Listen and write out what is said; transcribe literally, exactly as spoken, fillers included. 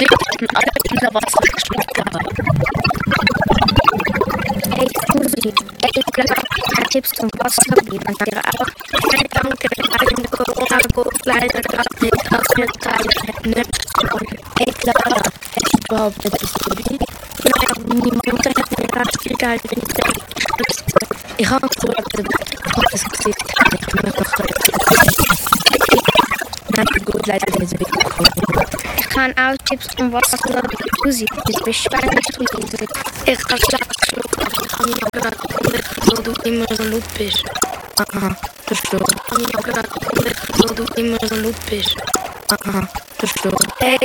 alle unter Wasser gespielt gehabt. Hey Susi, ich glaube, Tipps zum Wasser liefern wäre auch ein Danke an Corona-Go-Leider nicht aus der Zeit nicht. Ich glaube, ich behaupte, das ist die niemand hat mir das gehalten, wenn ich denke, ich habe so das Gesicht, ich kann mir doch nein, gut, leider ist es ich kann auch Tipps zum Wasser Susi, ich beschwere mich zu lesen. Ich kann Schlafschluck, ich habe mir gerade gemerkt, wo du immer so laut bist. Aha, verstehe. Ich habe mir gerade gemerkt, wo du immer so laut bist. Aha, verstehe. Hey,